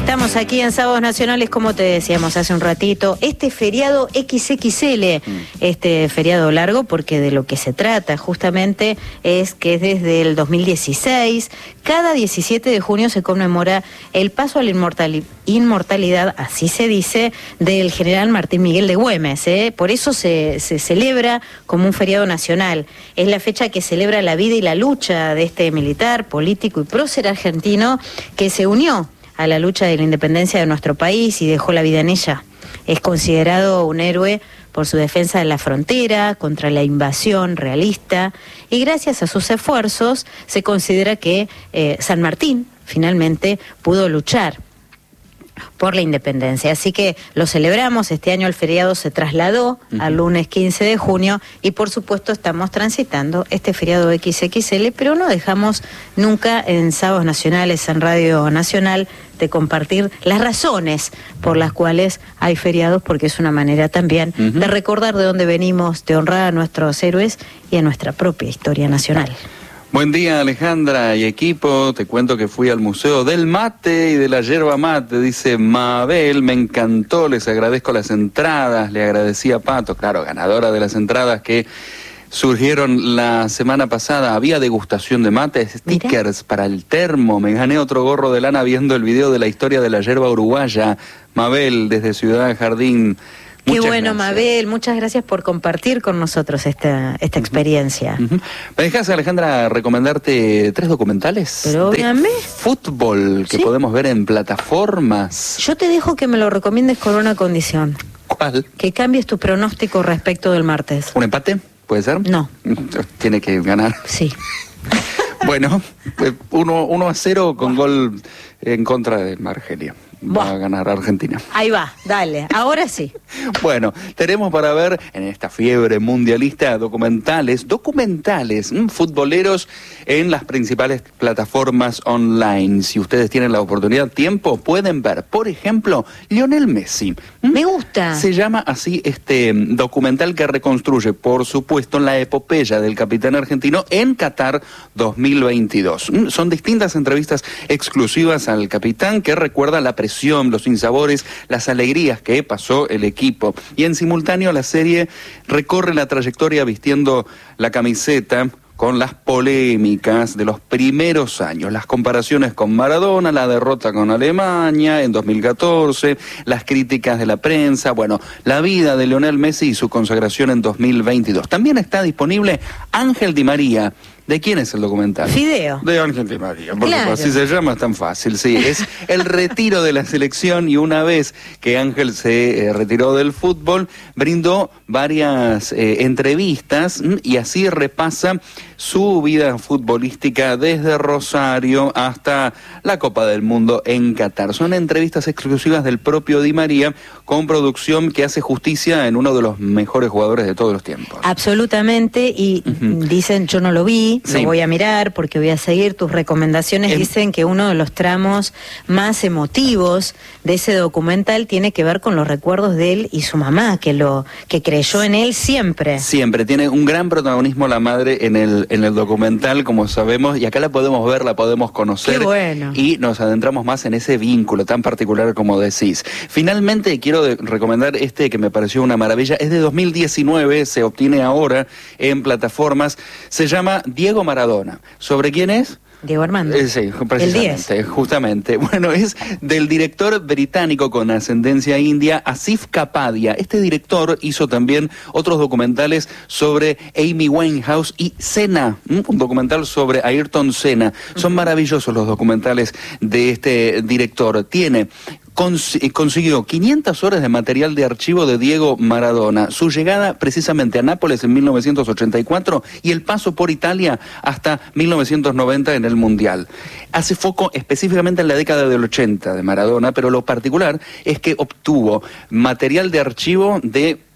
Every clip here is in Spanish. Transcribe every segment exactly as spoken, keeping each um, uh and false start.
Estamos aquí en Sábados Nacionales, como te decíamos hace un ratito, este feriado equis equis ele, este feriado largo, porque de lo que se trata justamente es que desde el dos mil dieciséis, cada diecisiete de junio se conmemora el paso a la inmortali- inmortalidad, así se dice, del general Martín Miguel de Güemes, ¿eh? Por eso se, se celebra como un feriado nacional. Es la fecha que celebra la vida y la lucha de este militar, político y prócer argentino que se unió a la lucha de la independencia de nuestro país y dejó la vida en ella. Es considerado un héroe por su defensa de la frontera, contra la invasión realista, y gracias a sus esfuerzos se considera que eh, San Martín finalmente pudo luchar por la independencia. Así que lo celebramos. Este año el feriado se trasladó uh-huh. al lunes quince de junio y por supuesto estamos transitando este feriado equis equis ele, pero no dejamos nunca en Sábados Nacionales, en Radio Nacional, de compartir las razones por las cuales hay feriados, porque es una manera también uh-huh. de recordar de dónde venimos, de honrar a nuestros héroes y a nuestra propia historia nacional. Buen día, Alejandra y equipo. Te cuento que fui al Museo del Mate y de la Yerba Mate, dice Mabel. Me encantó, les agradezco las entradas, le agradecí a Pato, claro, ganadora de las entradas que surgieron la semana pasada. Había degustación de mate, stickers Mira. para el termo. Me gané otro gorro de lana viendo el video de la historia de la yerba uruguaya. Mabel, desde Ciudad Jardín. Qué Muchas bueno, gracias. Mabel, muchas gracias por compartir con nosotros esta, esta uh-huh. experiencia. Uh-huh. ¿Me dejas, Alejandra, recomendarte tres documentales Pero, de dígame. fútbol que ¿Sí? podemos ver en plataformas? Yo te dejo que me lo recomiendes con una condición. ¿Cuál? Que cambies tu pronóstico respecto del martes. ¿Un empate? ¿Puede ser? No. Tiene que ganar. Sí. Bueno, uno a cero con gol en contra de Argelia. Va a ganar Argentina. Ahí va, dale, ahora sí. Bueno, tenemos para ver en esta fiebre mundialista documentales, documentales, mmm, futboleros en las principales plataformas online. Si ustedes tienen la oportunidad, tiempo, pueden ver, por ejemplo, Lionel Messi. Me gusta. Se llama así este documental que reconstruye, por supuesto, la epopeya del capitán argentino en Qatar dos mil veintidós. Son distintas entrevistas exclusivas al capitán que recuerda la presión, los sinsabores, las alegrías que pasó el equipo. Y en simultáneo la serie recorre la trayectoria vistiendo la camiseta con las polémicas de los primeros años, las comparaciones con Maradona, la derrota con Alemania en dos mil catorce, las críticas de la prensa, bueno, la vida de Lionel Messi y su consagración en dos mil veintidós. También está disponible Ángel Di María. ¿De quién es el documental? Fideo. De Ángel Di María, porque claro. así se llama, es tan fácil, sí. Es el retiro de la selección y una vez que Ángel se eh, retiró del fútbol, brindó varias eh, entrevistas y así repasa su vida futbolística desde Rosario hasta la Copa del Mundo en Qatar. Son entrevistas exclusivas del propio Di María con producción que hace justicia en uno de los mejores jugadores de todos los tiempos. Absolutamente, y uh-huh. dicen, yo no lo vi, sí. lo voy a mirar porque voy a seguir tus recomendaciones. El... Dicen que uno de los tramos más emotivos de ese documental tiene que ver con los recuerdos de él y su mamá, que lo que creyó en él siempre. Siempre, tiene un gran protagonismo la madre en el, en el documental, como sabemos, y acá la podemos ver, la podemos conocer. Qué bueno. Y nos adentramos más en ese vínculo tan particular como decís. Finalmente, quiero de, recomendar este que me pareció una maravilla, es de dos mil diecinueve, se obtiene ahora en plataformas, se llama Diego Maradona. ¿Sobre quién es? Diego Armando. Eh, sí, precisamente, el diez. Justamente. Bueno, es del director británico con ascendencia india, Asif Kapadia. Este director hizo también otros documentales sobre Amy Winehouse y Senna, un documental sobre Ayrton Senna. Son uh-huh. maravillosos los documentales de este director. Tiene... Cons- consiguió quinientas horas de material de archivo de Diego Maradona, su llegada precisamente a Nápoles en mil novecientos ochenta y cuatro y el paso por Italia hasta mil novecientos noventa en el Mundial. Hace foco específicamente en la década del ochenta de Maradona, pero lo particular es que obtuvo material de archivo de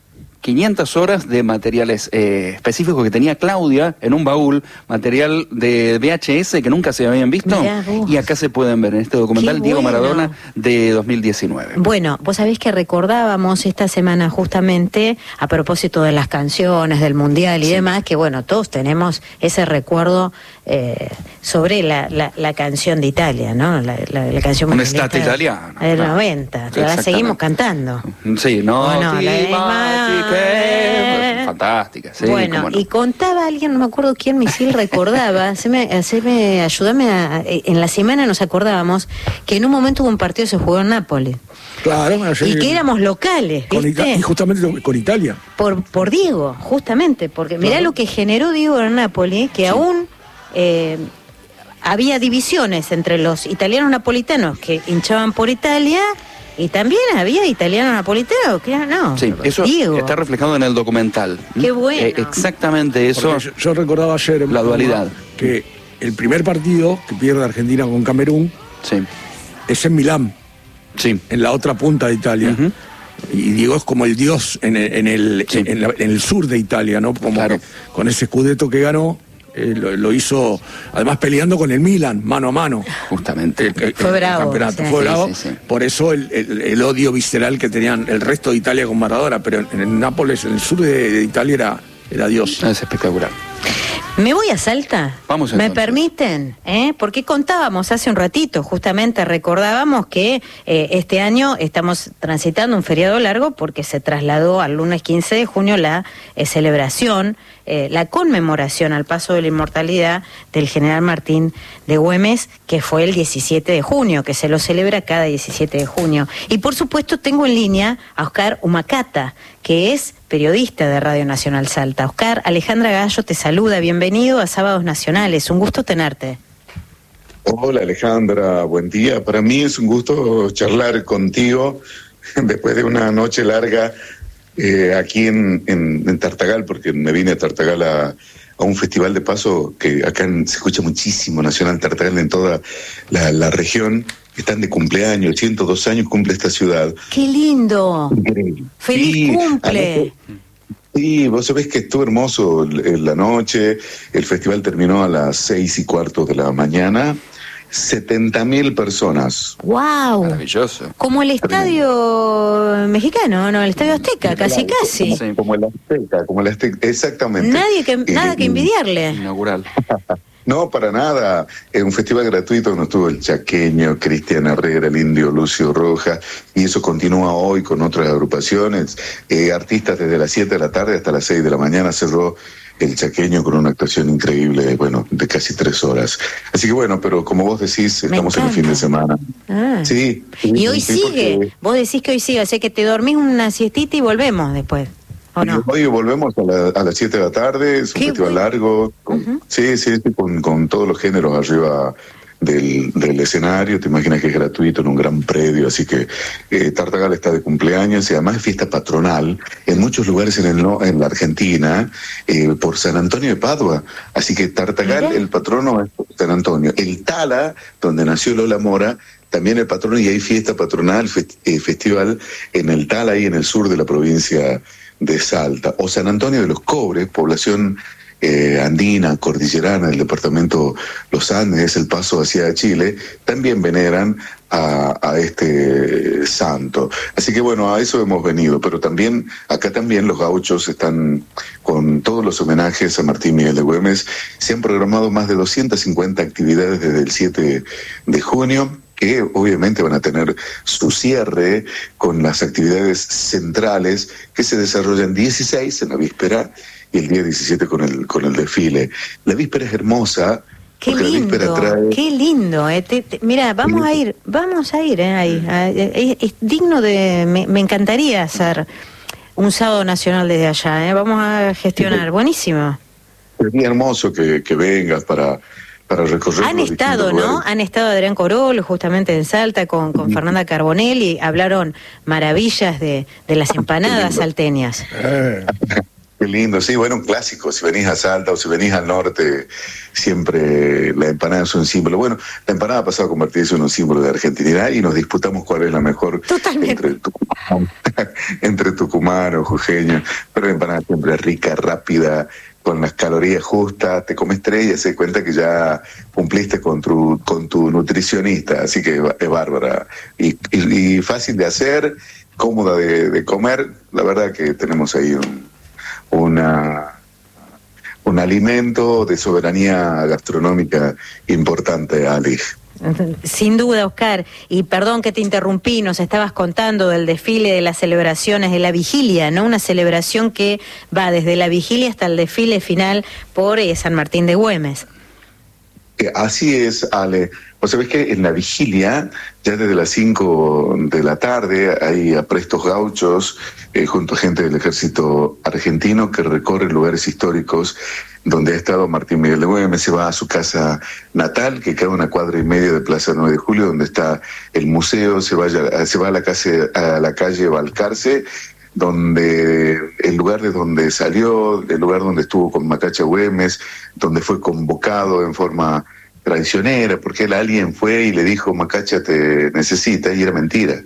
quinientas horas de materiales eh, específicos que tenía Claudia en un baúl, material de V H S que nunca se habían visto. Mirá, y acá se pueden ver en este documental Diego bueno. Maradona de dos mil diecinueve. Bueno, vos sabés que recordábamos esta semana justamente a propósito de las canciones del Mundial y sí. demás, que bueno, todos tenemos ese recuerdo eh, sobre la, la, la canción de Italia, ¿no? La, la, la canción un estate italiano. Del claro. noventa, la seguimos cantando. Sí, no, bueno, ti, la que... fantástica, sí. Bueno, no. y contaba alguien, no me acuerdo quién, Misil recordaba, haceme, haceme, ayúdame a, en la semana nos acordábamos que en un momento hubo un partido se jugó en Nápoles. Claro, y que éramos locales, ¿viste? Y justamente con Italia. Por, por Diego, justamente, porque mirá claro. lo que generó Diego en Nápoles, que sí. aún eh, había divisiones entre los italianos napolitanos que hinchaban por Italia. Y también había italiano napolitano, que no. Sí, eso Diego. Está reflejado en el documental. Qué bueno. Eh, exactamente eso. Yo, yo recordaba ayer la dualidad. Que el primer partido que pierde Argentina con Camerún sí. es en Milán, sí. en la otra punta de Italia. Uh-huh. Y Diego es como el dios en el, en el, sí. en, la, en el sur de Italia, ¿no? Como claro. que con ese scudetto que ganó. Eh, lo, lo hizo, además peleando con el Milan, mano a mano. Justamente. El, el, fue el bravo. Campeonato. Sí. Fue bravo. Sí, sí, sí. Por eso el, el, el odio visceral que tenían el resto de Italia con Maradona. Pero en, en Nápoles, en el sur de, de Italia, era, era Dios. Es espectacular. ¿Me voy a Salta? Vamos entonces. ¿Me permiten? ¿Eh? Porque contábamos hace un ratito, justamente recordábamos que eh, este año estamos transitando un feriado largo porque se trasladó al lunes quince de junio la eh, celebración, eh, la conmemoración al paso de la inmortalidad del general Martín de Güemes, que fue el diecisiete de junio, que se lo celebra cada diecisiete de junio. Y por supuesto tengo en línea a Oscar Humacata, que es periodista de Radio Nacional Salta. Oscar, Alejandra Gallo te saluda, bienvenido a Sábados Nacionales, un gusto tenerte. Hola Alejandra, buen día. Para mí es un gusto charlar contigo después de una noche larga eh, aquí en, en, en Tartagal, porque me vine a Tartagal a, a un festival de paso que acá en, se escucha muchísimo, Nacional Tartagal en toda la, la región. Están de cumpleaños, ciento dos años cumple esta ciudad. ¡Qué lindo! Increíble. ¡Feliz sí, cumple! Sí, vos sabés que estuvo hermoso la noche, el festival terminó a las seis y cuarto de la mañana, setenta mil personas. ¡Wow! Maravilloso. Como el estadio mexicano, ¿no? El estadio Azteca, casi casi. Como, como el Azteca, como el Azteca, exactamente. Nadie que, nada eh, que envidiarle. Inaugural. No, para nada. Es un festival gratuito donde estuvo el Chaqueño, Cristian Herrera, el Indio Lucio Rojas, y eso continúa hoy con otras agrupaciones. Eh, artistas desde las siete de la tarde hasta las seis de la mañana cerró el Chaqueño con una actuación increíble, bueno, de casi tres horas. Así que bueno, pero como vos decís, estamos en el fin de semana. Ah. Sí. Y hoy sí, sigue. Porque... Vos decís que hoy sigue, o sea que te dormís una siestita y volvemos después. ¿O no? Hoy volvemos a, la, a las siete de la tarde, es un Qué festival bueno. largo, con, uh-huh. sí, sí, sí, con, con todos los géneros arriba del, del escenario, te imaginas que es gratuito en un gran predio, así que eh, Tartagal está de cumpleaños y además es fiesta patronal en muchos lugares en, el, en la Argentina, eh, por San Antonio de Padua, así que Tartagal, ¿Mira? El patrono es San Antonio, el Tala, donde nació Lola Mora, también el patrono, y hay fiesta patronal, fest, eh, festival en el Tala, ahí en el sur de la provincia de Salta, o San Antonio de los Cobres, población eh, andina, cordillerana del departamento Los Andes, es el paso hacia Chile, también veneran a, a este santo. Así que bueno, a eso hemos venido, pero también, acá también los gauchos están con todos los homenajes a Martín Miguel de Güemes, se han programado más de doscientas cincuenta actividades desde el siete de junio, que obviamente van a tener su cierre con las actividades centrales que se desarrollan dieciséis en la víspera y el día diecisiete con el con el desfile. La víspera es hermosa. Qué lindo, trae... qué lindo. Eh. Te, te, mira, vamos a ir, vamos a ir eh, ahí. Eh, es, es digno de, me, me encantaría hacer un sábado nacional desde allá. Eh. Vamos a gestionar, buenísimo. Sería hermoso que, que vengas para... para recorrer. Han estado, ¿no? lugares. Han estado Adrián Corol, justamente en Salta, con, con Fernanda Carbonelli, hablaron maravillas de, de las empanadas salteñas. Eh. Qué lindo, sí, bueno, un clásico. Si venís a Salta o si venís al norte, siempre la empanada es un símbolo. Bueno, la empanada ha pasado a convertirse en un símbolo de argentinidad y nos disputamos cuál es la mejor entre Tucumán, entre tucumano, jujeño. Pero la empanada siempre es rica, rápida, con las calorías justas. Te comes tres y se cuenta que ya cumpliste con tu, con tu nutricionista. Así que es bárbara y, y, y fácil de hacer, cómoda de, de comer. La verdad que tenemos ahí un... una un alimento de soberanía gastronómica importante, Ali. Sin duda, Oscar, y perdón que te interrumpí, nos estabas contando del desfile de las celebraciones de la vigilia, ¿no? Una celebración que va desde la vigilia hasta el desfile final por eh, San Martín de Güemes. Eh, así es, Ale. Vos sabés que en la vigilia, ya desde las cinco de la tarde, hay aprestos gauchos eh, junto a gente del ejército argentino que recorre lugares históricos donde ha estado Martín Miguel de Güemes. Se va a su casa natal, que queda a una cuadra y media de Plaza nueve de Julio, donde está el museo. Se, vaya, se va a la, calle, a la calle Balcarce, donde el lugar de donde salió, el lugar donde estuvo con Macacha Güemes, donde fue convocado en forma traicionera, porque él, alguien fue y le dijo, Macacha te necesita, y era mentira.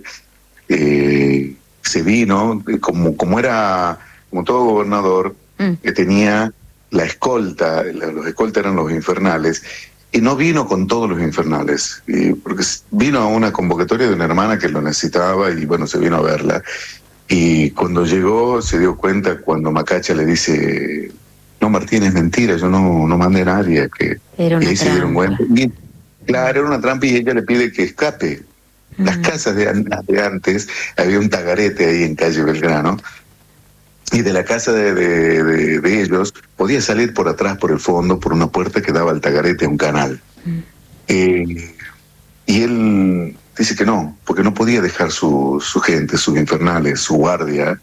Eh, se vino, como, como era, como todo gobernador, mm. que tenía la escolta, los escoltas eran los infernales, y no vino con todos los infernales, y porque vino a una convocatoria de una hermana que lo necesitaba, y bueno, se vino a verla. Y cuando llegó se dio cuenta cuando Macacha le dice, no, Martín, es mentira, yo no, no mandé a nadie. Que, era una y ahí se dieron cuenta. Y, claro, era una trampa y ella le pide que escape. Mm. Las casas de, de antes, había un tagarete ahí en calle Belgrano, y de la casa de, de, de, de ellos podía salir por atrás, por el fondo, por una puerta que daba al tagarete a un canal. Mm. Eh, y él dice que no, porque no podía dejar su, su gente, sus infernales, su guardia,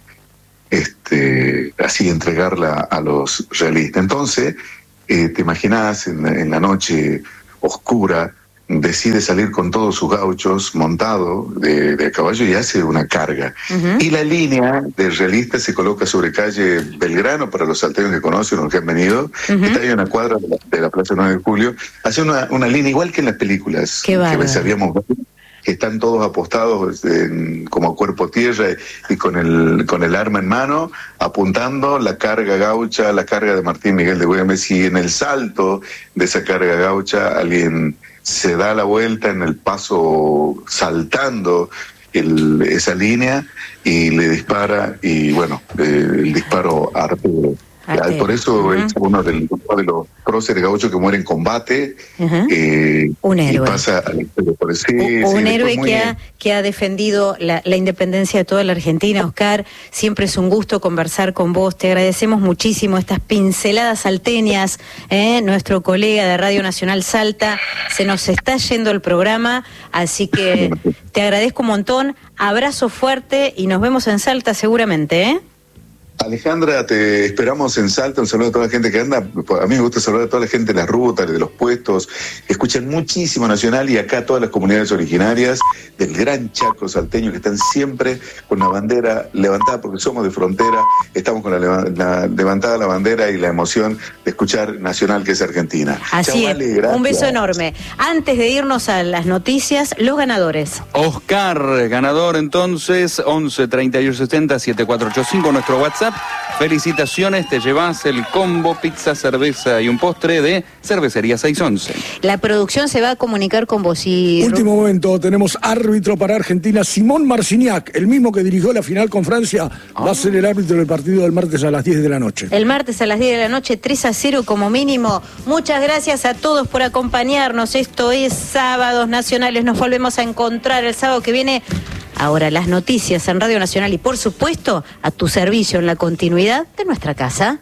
este, así entregarla a los realistas. Entonces, eh, te imaginás, en, en la noche oscura, decide salir con todos sus gauchos montado de, de a caballo y hace una carga. Uh-huh. Y la línea de realistas se coloca sobre calle Belgrano, para los salteños que conocen o que han venido, uh-huh. está ahí en una cuadra de la, de la Plaza nueve de Julio, hace una, una línea igual que en las películas Qué que sabíamos ver, que están todos apostados en, como cuerpo tierra y con el con el arma en mano, apuntando la carga gaucha, la carga de Martín Miguel de Güemes, y en el salto de esa carga gaucha alguien se da la vuelta en el paso saltando el, esa línea y le dispara, y bueno, eh, el disparo artero. Okay. Por eso uh-huh. es uno de, de los próceres gauchos que muere en combate. Uh-huh. eh, un héroe. Y pasa a la historia por eso. Sí, un sí, héroe que ha, que ha defendido la, la independencia de toda la Argentina. Oscar, siempre es un gusto conversar con vos. Te agradecemos muchísimo estas pinceladas salteñas. ¿eh? Nuestro colega de Radio Nacional Salta, se nos está yendo el programa, así que te agradezco un montón. Abrazo fuerte y nos vemos en Salta seguramente, ¿eh? Alejandra, te esperamos en Salta. Un saludo a toda la gente que anda. A mí me gusta saludar a toda la gente de las rutas, de los puestos. Escuchan muchísimo Nacional, y acá todas las comunidades originarias del Gran Chaco salteño que están siempre con la bandera levantada, porque somos de frontera. Estamos con la, la levantada la bandera y la emoción de escuchar Nacional, que es Argentina. Así Chau, es. Vale, un beso enorme. Antes de irnos a las noticias, los ganadores. Oscar, ganador entonces, once treinta y ocho setenta setenta y cuatro ochenta y cinco, nuestro WhatsApp. Felicitaciones, te llevas el combo pizza, cerveza y un postre de Cervecería seiscientos once. La producción se va a comunicar con vos y... Último momento, tenemos árbitro para Argentina, Simón Marciniak, el mismo que dirigió la final con Francia, oh. va a ser el árbitro del partido del martes a las diez de la noche. El martes a las diez de la noche, tres a cero como mínimo. Muchas gracias a todos por acompañarnos. Esto es Sábados Nacionales. Nos volvemos a encontrar el sábado que viene. Ahora las noticias en Radio Nacional y, por supuesto, a tu servicio en la continuidad de nuestra casa.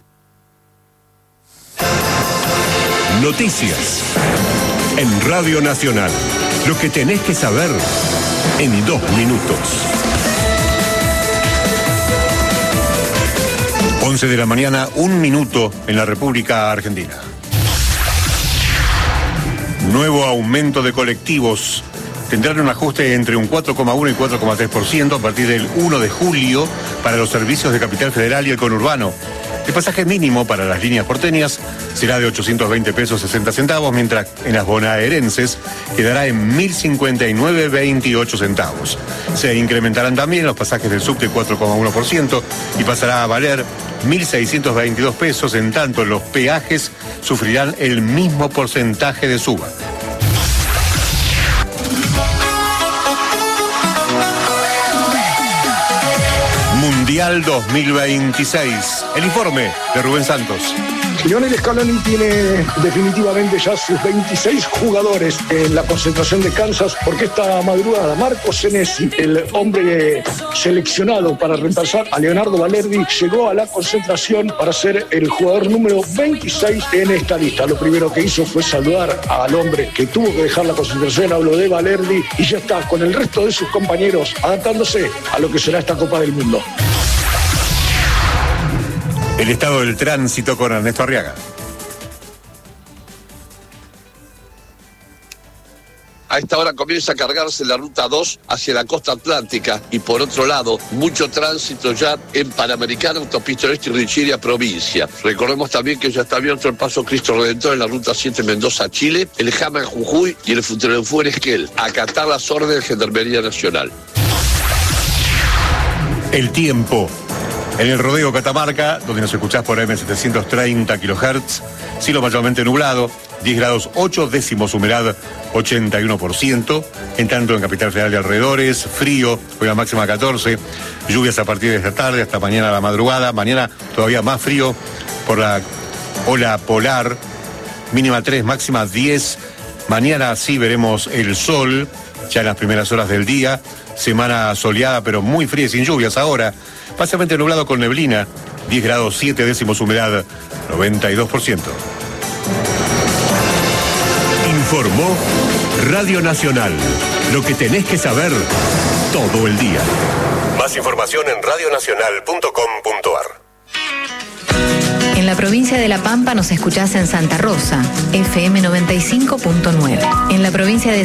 Noticias en Radio Nacional. Lo que tenés que saber en dos minutos. once de la mañana, un minuto en la República Argentina. Nuevo aumento de colectivos tendrán un ajuste entre un cuatro coma uno y cuatro coma tres por ciento a partir del uno de julio para los servicios de Capital Federal y el conurbano. El pasaje mínimo para las líneas porteñas será de ochocientos veinte pesos sesenta centavos, mientras en las bonaerenses quedará en mil cincuenta y nueve veintiocho centavos. Se incrementarán también los pasajes del subte cuatro coma uno por ciento y pasará a valer mil seiscientos veintidós pesos, en tanto los peajes sufrirán el mismo porcentaje de suba. Mundial dos mil veintiséis. El informe de Rubén Santos. Lionel Scaloni tiene definitivamente ya sus veintiséis jugadores en la concentración de Kansas, porque esta madrugada Marco Senesi, el hombre seleccionado para reemplazar a Leonardo Valerdi, llegó a la concentración para ser el jugador número veintiséis en esta lista. Lo primero que hizo fue saludar al hombre que tuvo que dejar la concentración, habló de Valerdi, y ya está con el resto de sus compañeros adaptándose a lo que será esta Copa del Mundo. El estado del tránsito con Ernesto Arriaga. A esta hora comienza a cargarse la ruta dos hacia la costa atlántica y por otro lado, mucho tránsito ya en Panamericana, Autopista Oeste y Richiria, provincia. Recordemos también que ya está abierto el paso Cristo Redentor en la ruta siete Mendoza, Chile, el Jama en Jujuy y el Futrefue en Esquel. Acatar las órdenes de Gendarmería Nacional. El tiempo. En el rodeo Catamarca, donde nos escuchás por eme setecientos treinta kilohertz, cielo mayormente nublado, diez grados ocho décimos, humedad ochenta y uno por ciento. En tanto, en Capital Federal y alrededores, frío, hoy la máxima catorce, lluvias a partir de esta tarde hasta mañana a la madrugada. Mañana todavía más frío por la ola polar, mínima tres, máxima diez. Mañana sí veremos el sol, ya en las primeras horas del día. Semana soleada pero muy fría y sin lluvias ahora. Parcialmente nublado con neblina, diez grados siete décimos, humedad noventa y dos por ciento. Informó Radio Nacional. Lo que tenés que saber todo el día. Más información en radio nacional punto com punto ar. En la provincia de La Pampa nos escuchás en Santa Rosa, efe eme noventa y cinco punto nueve. En la provincia de